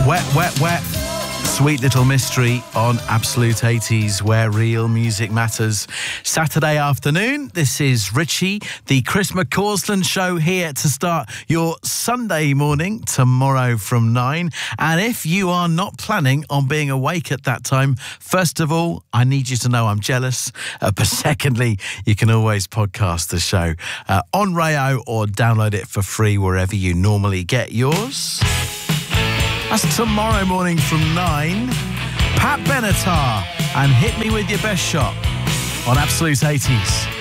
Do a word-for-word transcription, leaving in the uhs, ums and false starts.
Wet, wet, wet. Sweet Little Mystery on Absolute eighties, where real music matters. Saturday afternoon, this is Richie, the Chris McCausland Show, here to start your Sunday morning tomorrow from nine. And if you are not planning on being awake at that time, first of all, I need you to know I'm jealous. Uh, but secondly, you can always podcast the show uh, on Rayo or download it for free wherever you normally get yours. That's tomorrow morning from nine. Pat Benatar and Hit Me With Your Best Shot on Absolute eighties.